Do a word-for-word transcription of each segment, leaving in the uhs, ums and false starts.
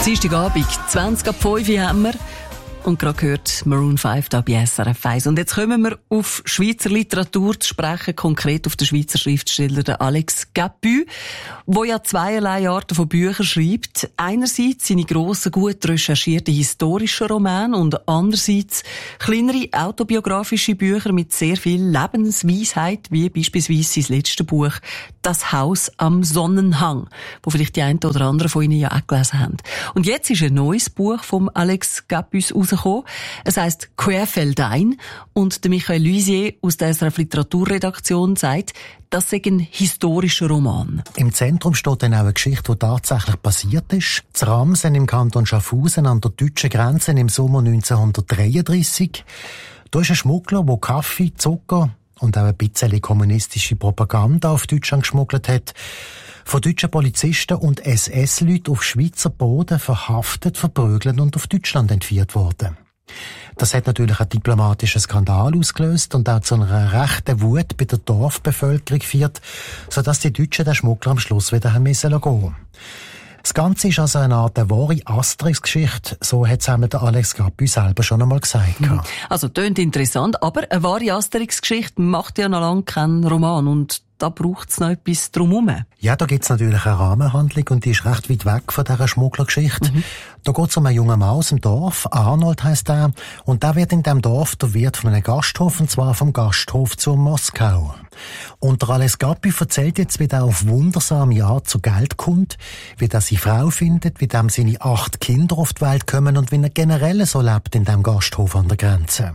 Dienstagabend, zwanzig ab fünf haben wir. Und gerade gehört Maroon fünf da bei S R F eins. Und jetzt kommen wir auf Schweizer Literatur zu sprechen, konkret auf den Schweizer Schriftsteller den Alex Capu, der ja zweierlei Arten von Büchern schreibt. Einerseits seine grossen, gut recherchierten historischen Romane und andererseits kleinere autobiografische Bücher mit sehr viel Lebensweisheit, wie beispielsweise sein letztes Buch «Das Haus am Sonnenhang», wo vielleicht die einen oder anderen von Ihnen ja auch gelesen haben. Und jetzt ist ein neues Buch vom Alex Capu rausgekommen. Es heisst «Querfeldein» und der Michael Luisier aus der S R F Literaturredaktion sagt, das sei ein historischer Roman. Im Zentrum steht dann auch eine Geschichte, die tatsächlich passiert ist. Das Ramsen im Kanton Schaffhausen an der deutschen Grenze im Sommer neunzehnhundertdreiunddreissig. Da ist ein Schmuggler, der Kaffee, Zucker und auch ein bisschen kommunistische Propaganda auf Deutschland geschmuggelt hat, von deutschen Polizisten und S S-Leuten auf Schweizer Boden verhaftet, verprügelt und auf Deutschland entführt worden. Das hat natürlich einen diplomatischen Skandal ausgelöst und auch zu einer rechten Wut bei der Dorfbevölkerung geführt, sodass die Deutschen den Schmuggler am Schluss wieder haben müssen gehen. Das Ganze ist also eine Art wahre Asterix-Geschichte, so hat es einmal der Alex Capu selber schon einmal gesagt. Mhm. Also, tönt interessant, aber eine wahre Asterix-Geschichte macht ja noch lange keinen Roman und da braucht es noch etwas drumherum. Ja, da gibt es natürlich eine Rahmenhandlung und die ist recht weit weg von dieser Schmugglergeschichte. Mhm. Da geht es um einen jungen Mann aus dem Dorf, Arnold heisst er, und der wird in diesem Dorf der Wirt von einem Gasthof, und zwar vom Gasthof zu Moskau. Und der Alex Capu erzählt jetzt, wie der auf wundersame Art zu Geld kommt, wie der seine Frau findet, wie dem seine acht Kinder auf die Welt kommen und wie er generell so lebt in diesem Gasthof an der Grenze.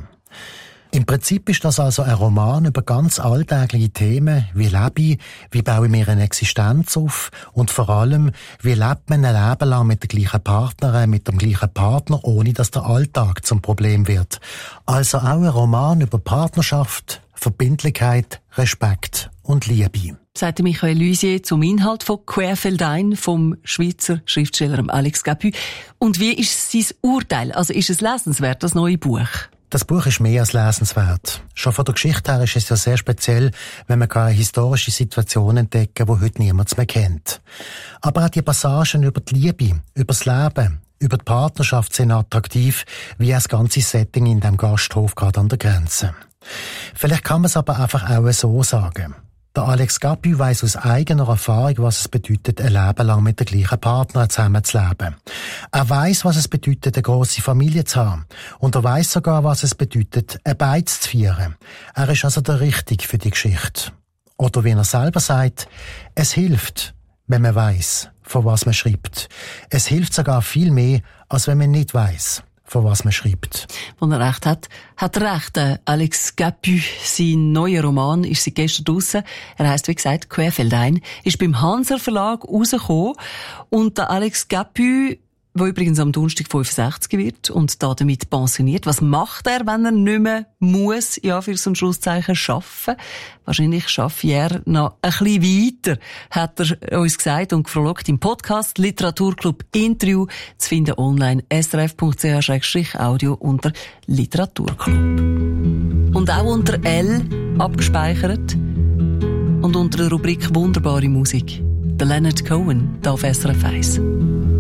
Im Prinzip ist das also ein Roman über ganz alltägliche Themen, wie lebe ich, wie baue ich mir eine Existenz auf und vor allem, wie lebt man ein Leben lang mit der gleichen Partnerin, mit dem gleichen Partner, ohne dass der Alltag zum Problem wird. Also auch ein Roman über Partnerschaft, Verbindlichkeit, Respekt und Liebe. Sagt Michael Luisier zum Inhalt von «Querfeldein» vom Schweizer Schriftsteller Alex Capu. Und wie ist sein Urteil? Also ist es lesenswert, das neue Buch? Das Buch ist mehr als lesenswert. Schon von der Geschichte her ist es ja sehr speziell, wenn man eine historische Situation entdecken kann, die heute niemand mehr kennt. Aber auch die Passagen über die Liebe, über das Leben, über die Partnerschaft sind attraktiv, wie das ganze Setting in dem Gasthof gerade an der Grenze. Vielleicht kann man es aber einfach auch so sagen. Der Alex Capu weiss aus eigener Erfahrung, was es bedeutet, ein Leben lang mit der gleichen Partner zusammenzuleben. Er weiss, was es bedeutet, eine grosse Familie zu haben. Und er weiss sogar, was es bedeutet, ein Beiz zu feiern. Er ist also der Richtige für die Geschichte. Oder wie er selber sagt, es hilft, wenn man weiss, von was man schreibt. Es hilft sogar viel mehr, als wenn man nicht weiss, von was man schreibt. Wenn er recht hat, hat er recht. Alex Capu, sein neuer Roman, ist seit gestern draussen. Er heisst, wie gesagt, «Querfeldein», ist beim Hanser Verlag rausgekommen. Und der Alex Capu, der übrigens am Donnerstag fünfundsechzig wird und da damit pensioniert. Was macht er, wenn er nicht mehr muss, ja, für so ein Schlusszeichen arbeiten? Wahrscheinlich schaffe er noch ein bisschen weiter, hat er uns gesagt und gefragt im Podcast Literaturclub Interview zu finden online srf punkt c h slash audio unter Literaturclub. Und auch unter L abgespeichert und unter der Rubrik Wunderbare Musik. Der Leonard Cohen, da auf S R F eins.